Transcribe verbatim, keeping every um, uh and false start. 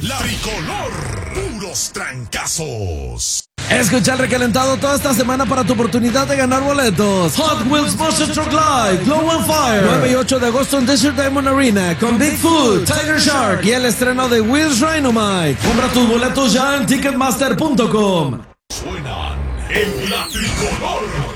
La Tricolor, puros trancazos. Escucha el recalentado toda esta semana para tu oportunidad de ganar boletos. Hot Wheels Monster Truck Live, Glow on Fire, nueve y ocho de agosto en Desert Diamond Arena con Bigfoot, Tiger Shark y el estreno de Wheels Rhinomite. Compra tus boletos ya en ticketmaster punto com. Suenan en La Tricolor.